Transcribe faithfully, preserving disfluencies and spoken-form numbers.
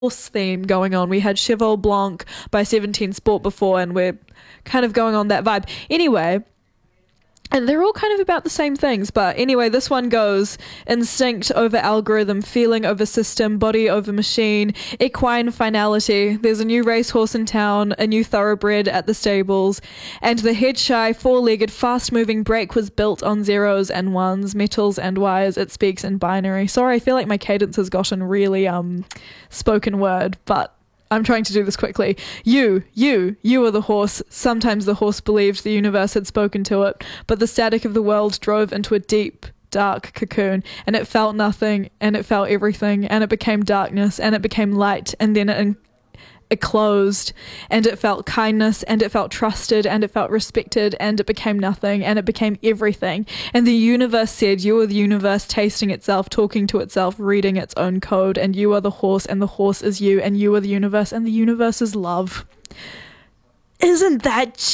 horse theme going on. We had Cheval Blanc by seventeen Sport before, and we're kind of going on that vibe. Anyway, and they're all kind of about the same things. But anyway, this one goes instinct over algorithm, feeling over system, body over machine, equine finality. There's a new racehorse in town, a new thoroughbred at the stables, and the head-shy, four-legged, fast-moving brake was built on zeros and ones, metals and wires. It speaks in binary. Sorry, I feel like my cadence has gotten really um spoken word, but I'm trying to do this quickly. You, you, you are the horse. Sometimes the horse believed the universe had spoken to it, but the static of the world drove into a deep, dark cocoon, and it felt nothing, and it felt everything, and it became darkness, and it became light, and then it, it closed, and it felt kindness, and it felt trusted, and it felt respected, and it became nothing, and it became everything. And the universe said, you are the universe tasting itself, talking to itself, reading its own code, and you are the horse, and the horse is you, and you are the universe, and the universe is love. Isn't that